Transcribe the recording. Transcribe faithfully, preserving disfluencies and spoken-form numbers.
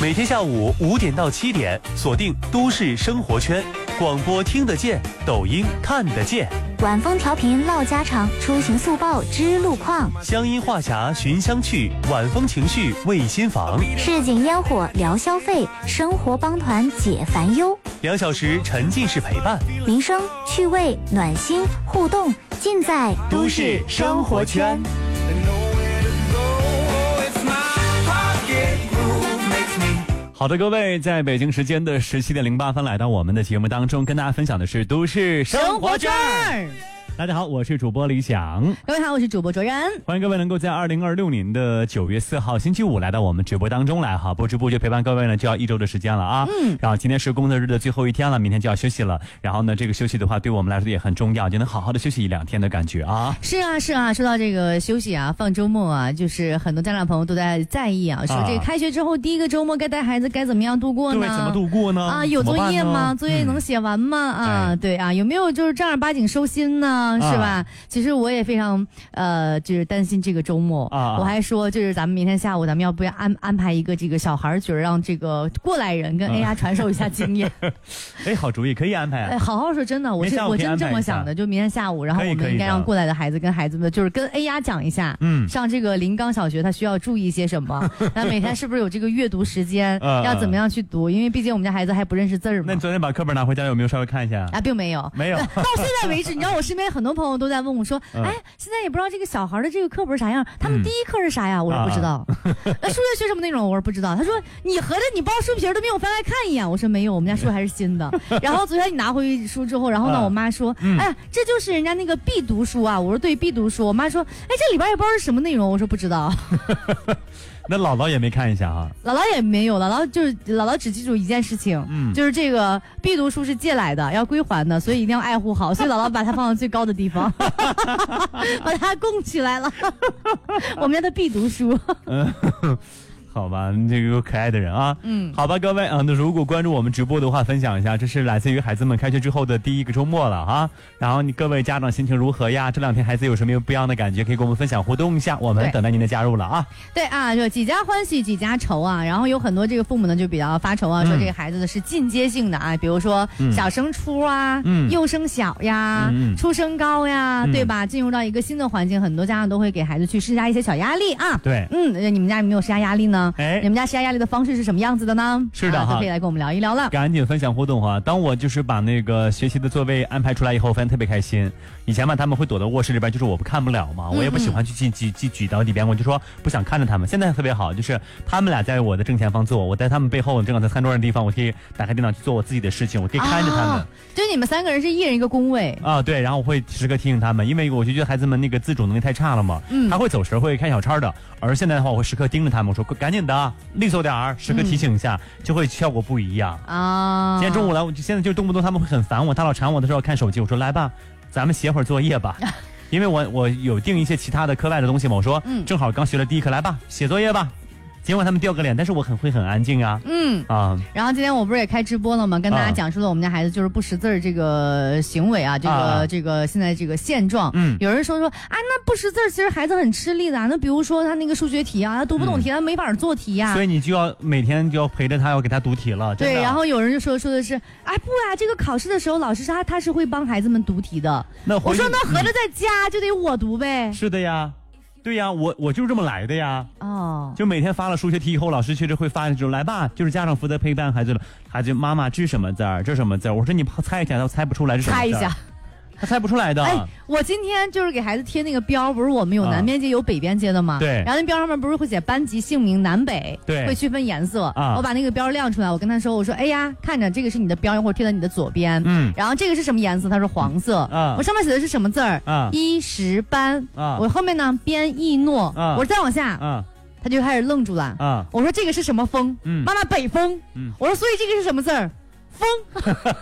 每天下午五点到七点，锁定都市生活圈，广播听得见，抖音看得见。 晚风调频唠家常，出行速报知路况。 乡音话匣寻香趣，晚风情绪慰心房。 市井烟火聊消费，生活帮团解烦忧。 两小时沉浸式陪伴， 民生趣味暖心互动，尽在都市生活圈。好的，各位，在北京时间的十七点零八分，来到我们的节目当中，跟大家分享的是都市生活圈。大家好，我是主播李想。 各位好，我是主播卓然。 欢迎各位能够在二零二六年的九月四号星期五来到我们直播当中来哈，播直播就陪伴各位呢，就要一周的时间了啊。嗯。然后今天是工作日的最后一天了，明天就要休息了。然后呢，这个休息的话，对我们来说也很重要，就能好好的休息一两天的感觉啊。 是啊，是啊，说到这个休息啊，放周末啊，就是很多家长朋友都在在意啊，说这个开学之后第一个周末该带孩子该怎么样度过呢？ 对，怎么度过呢？ 啊，有作业吗？作业能写完吗？嗯、啊，对啊，有没有就是正儿八经收心呢？啊、是吧？其实我也非常呃，就是担心这个周末啊。我还说，就是咱们明天下午，咱们要不要安安排一个这个小孩角，让这个过来人跟 A R 传授一下经验？ 哎，好主意，可以安排啊。 哎，好好说，真的，我是我真这么想的，就明天下午，然后我们应该让过来的孩子跟孩子们，就是跟 A R 讲一下，嗯，上这个临港小学他需要注意一些什么，那每天是不是有这个阅读时间，要怎么样去读？因为毕竟我们家孩子还不认识字儿嘛。 那你昨天把课本拿回家有没有稍微看一下啊？并没有， 没有。 到现在为止，你知道我身边很多朋友都在问我说，哎，现在也不知道这个小孩的这个课本啥样，他们第一课是啥呀？我说不知道。那数学学什么内容？我说不知道。他说你合着你包书皮都没有翻来看一眼？我说没有，我们家书还是新的。然后昨天你拿回书之后，然后呢，我妈说，哎，这就是人家那个必读书啊。我说对，必读书。我妈说，哎，这里边也不知道是什么内容。我说不知道。 那姥姥也没看一下啊？ 姥姥也没有，姥姥就是姥姥只记住一件事情，嗯，就是这个必读书是借来的，要归还的，所以一定要爱护好。所以姥姥把它放到最高的地方，把它供起来了。我们家的必读书。嗯。 好吧，你这个可爱的人啊，嗯，好吧，各位啊，那如果关注我们直播的话，分享一下，这是来自于孩子们开学之后的第一个周末了哈。然后你各位家长心情如何呀？这两天孩子有什么不一样的感觉，可以跟我们分享互动一下，我们等待您的加入了啊。 对啊，就几家欢喜几家愁啊。然后有很多这个父母呢就比较发愁啊，说这个孩子呢是进阶性的啊，比如说小升初啊，嗯，幼升小呀，嗯，初升高呀，嗯，对吧？进入到一个新的环境，很多家长都会给孩子去施加一些小压力啊。 对， 嗯，你们家有没有施加压力呢？哎，你们家施加压力的方式是什么样子的呢？ 是的哈， 啊，都可以来跟我们聊一聊了。 赶紧分享互动哈！当我就是把那个学习的座位安排出来以后，发现特别开心。以前嘛，他们会躲到卧室里边，就是我不看不了嘛，我也不喜欢去进举举举到里边，我就说不想看着他们。现在特别好，就是他们俩在我的正前方坐，我在他们背后，正好在餐桌上的地方，我可以打开电脑去做我自己的事情，我可以看着他们。啊， 就你们三个人是一人一个工位啊？对，然后我会时刻提醒他们，因为我就觉得孩子们那个自主能力太差了嘛，嗯，他会走神，会开小差的。而现在的话，我会时刻盯着他们，我说赶紧的，利索点儿。时刻提醒一下，嗯，就会效果不一样啊。今天中午来，我现在就动不动他们会很烦我，他老缠我的时候看手机，我说来吧，咱们写会儿作业吧，因为我我有定一些其他的课外的东西嘛，我说，嗯，正好刚学了第一课，来吧，写作业吧。尽管他们掉个脸，但是我很会很安静啊。嗯啊。 然后今天我不是也开直播了吗？跟大家讲述了我们家孩子就是不识字儿这个行为啊，这个、啊、这个现在这个现状。嗯。有人说说啊，那不识字儿其实孩子很吃力的、啊。那比如说他那个数学题啊，他读不懂题，他没法做题呀、啊。 所以你就要每天就要陪着他，要给他读题了。 对。然后有人就说说的是，哎不啊，这个考试的时候老师他他是会帮孩子们读题的。 那我说那合着在家就得我读呗。 是的呀。对呀，我我就是这么来的呀。哦，就每天发了数学题以后，老师确实会发就来吧，就是家长负责陪伴孩子了。孩子妈妈这是什么字儿？这是什么字儿？我说你猜一下，他猜不出来是什么字。 猜一下。 他猜不出来的。 哎，我今天就是给孩子贴那个标，不是我们有南边街、啊、有北边街的吗？ 对。 然后那标上面不是会写班级姓名南北， 对， 会区分颜色。啊。我把那个标亮出来，我跟他说，我说，哎呀，看着这个是你的标，一会儿贴在你的左边。嗯。然后这个是什么颜色？他说黄色。啊。我上面写的是什么字儿？啊。一识班。啊。我后面呢边易诺。啊。我说再往下。啊。他就开始愣住了。啊。我说这个是什么风？嗯。妈妈北风。嗯。我说所以这个是什么字儿？风。